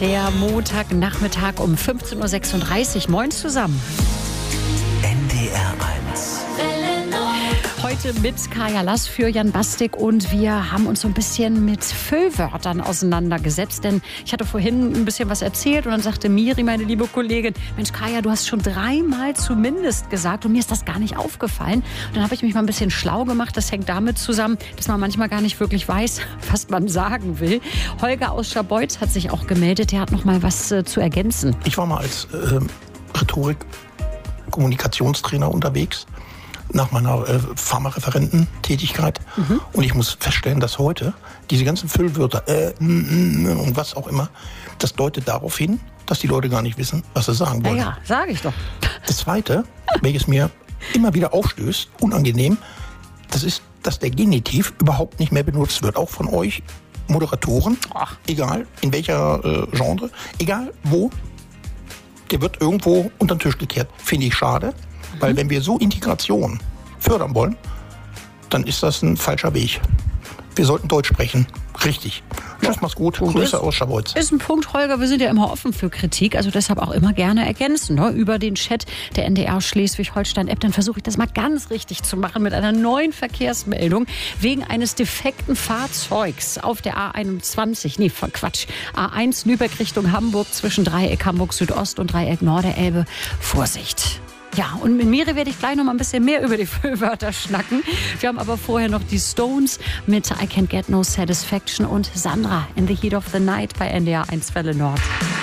Der Montagnachmittag um 15.36 Uhr. Moin zusammen. NDR 1. Heute mit Kaya Lass für Jan Bastik und wir haben uns so ein bisschen mit Füllwörtern auseinandergesetzt, denn ich hatte vorhin ein bisschen was erzählt und dann sagte Miri, meine liebe Kollegin, Mensch Kaya, du hast schon 3-mal zumindest gesagt und mir ist das gar nicht aufgefallen. Und dann habe ich mich mal ein bisschen schlau gemacht, das hängt damit zusammen, dass man manchmal gar nicht wirklich weiß, was man sagen will. Holger aus Scharbeutz hat sich auch gemeldet, der hat noch mal was zu ergänzen. Ich war mal als Rhetorik-Kommunikationstrainer unterwegs nach meiner Pharmareferententätigkeit. Und ich muss feststellen, dass heute diese ganzen Füllwörter und was auch immer, das deutet darauf hin, dass die Leute gar nicht wissen, was sie sagen wollen. Ja, sage ich doch. Das Zweite, welches mir immer wieder aufstößt, unangenehm, das ist, dass der Genitiv überhaupt nicht mehr benutzt wird. Auch von euch Moderatoren, egal in welcher Genre, egal wo, der wird irgendwo unter den Tisch gekehrt. Finde ich schade. Weil wenn wir so Integration fördern wollen, dann ist das ein falscher Weg. Wir sollten Deutsch sprechen. Richtig. Tschüss, mach's gut. Grüße aus Scharbeutz. Ist ein Punkt, Holger. Wir sind ja immer offen für Kritik. Also deshalb auch immer gerne ergänzen. Ne? Über den Chat der NDR Schleswig-Holstein-App. Dann versuche ich das mal ganz richtig zu machen mit einer neuen Verkehrsmeldung. Wegen eines defekten Fahrzeugs auf der A21. Nee, Quatsch. A1 Lübeck Richtung Hamburg zwischen Dreieck Hamburg Südost und Dreieck Norderelbe. Vorsicht. Ja, und mit Miri werde ich gleich noch mal ein bisschen mehr über die Füllwörter schnacken. Wir haben aber vorher noch die Stones mit I Can't Get No Satisfaction und Sandra in the Heat of the Night bei NDR 1 Welle Nord.